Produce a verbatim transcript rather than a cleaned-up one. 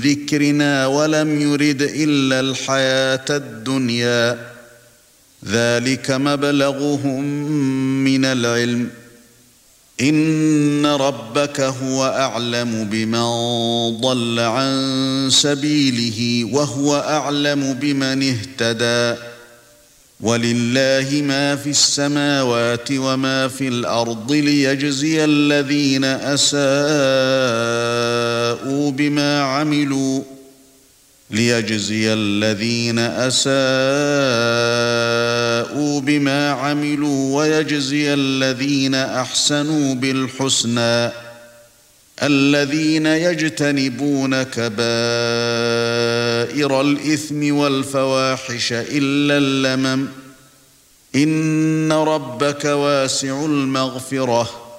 ذكرنا ولم يرد إلا الحياة الدنيا ذلك مبلغهم من العلم إن ربك هو أعلم بمن ضل عن سبيله وهو أعلم بمن اهتدى ولله ما في السماوات وما في الأرض ليجزي الذين أساءوا بما عملوا ليجزي الذين أساءوا بما عملوا ويجزي الذين أحسنوا بالحسنى الذين يجتنبون كبائر الإثم والفواحش إلا اللمم إن ربك واسع المغفرة